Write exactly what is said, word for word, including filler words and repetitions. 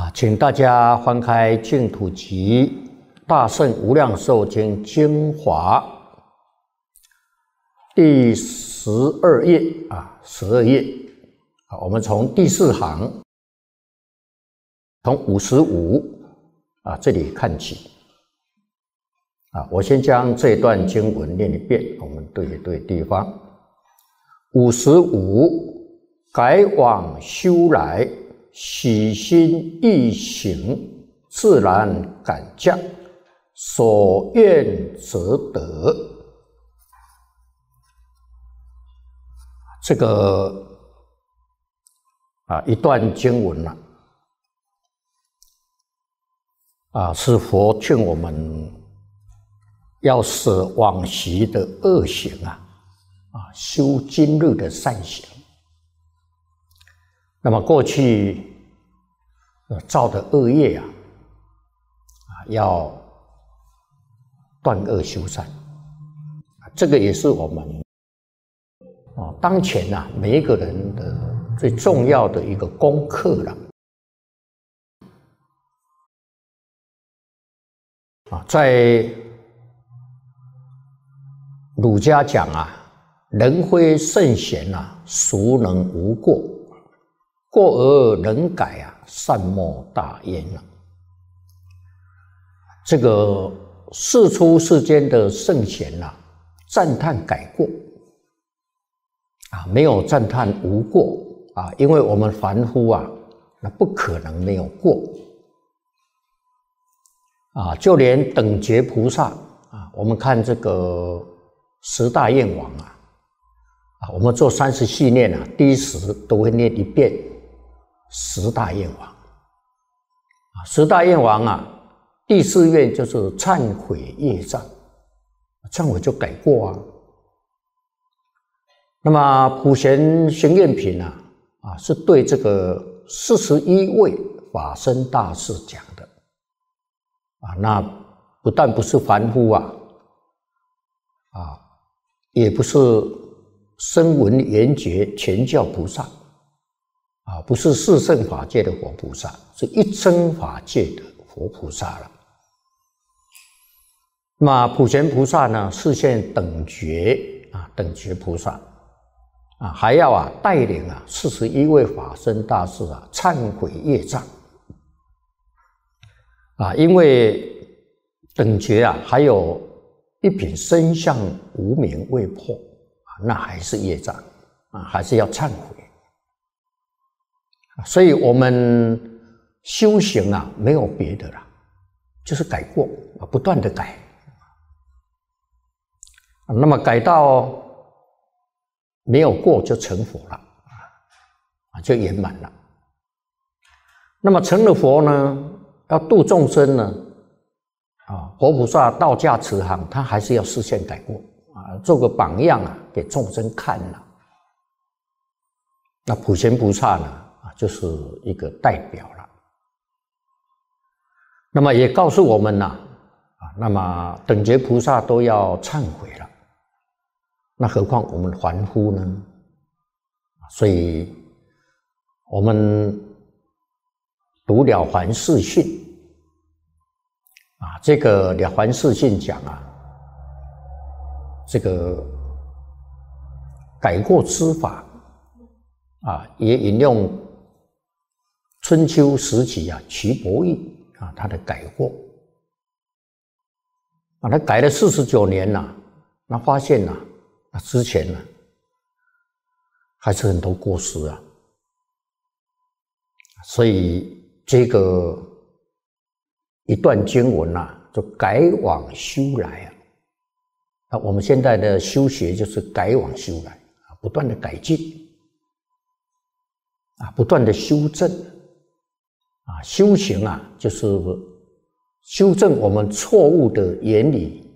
啊，请大家翻开《净土集》大圣无量寿经精华第十二页啊，十二页啊，我们从第四行，从五十五啊这里看起啊。我先将这段经文念一遍，我们对一对地方。五十五，改往修来，喜心易行，自然感降，所愿则得。这个啊一段经文啊，啊是佛劝我们要舍往昔的恶行啊，啊修今日的善行。那么过去造的恶业啊，啊要断恶修善，这个也是我们啊当前啊每一个人的最重要的一个功课了。啊，在儒家讲啊，人非圣贤啊，孰能无过？过而能改啊，善莫大焉啊。这个世出世间的圣贤啊，赞叹改过啊，没有赞叹无过啊，因为我们凡夫啊，那不可能没有过啊。就连等觉菩萨啊，我们看这个十大愿王啊，啊，我们做三十系念啊，第一时都会念一遍十大愿王啊。十大愿王啊，第四愿就是忏悔业障，忏悔就改过啊。那么普贤行愿品啊，啊是对这个四十一位法身大士讲的啊。那不但不是凡夫啊，啊也不是声闻缘觉全教菩萨啊，不是四圣法界的佛菩萨，是一真法界的佛菩萨了。那么普贤菩萨呢，示现等觉啊，等觉菩萨啊，还要啊带领啊四十一位法身大士啊忏悔业障啊，因为等觉啊还有一品身相无明未破啊，那还是业障啊，还是要忏悔。所以我们修行啊，没有别的啦，就是改过啊，不断的改。那么改到没有过就成佛了啊，就圆满了。那么成了佛呢，要度众生呢，啊，佛菩萨道驾慈航，他还是要示现改过啊，做个榜样啊，给众生看了。那普贤菩萨呢？啊，就是一个代表了。那么也告诉我们呐，啊，那么等觉菩萨都要忏悔了，那何况我们凡夫呢？所以，我们读《了凡四训》啊，这个《了凡四训》讲啊，这个改过之法啊，也引用春秋时期啊，瞿伯义啊，他的改过啊，他改了四十九年呐，那发现呐，那之前呢，还是很多过失啊，所以这个一段经文呐，就改往修来啊，啊，我们现在的修学就是改往修来啊，不断的改进啊，不断的修正。啊，修行啊，就是修正我们错误的原理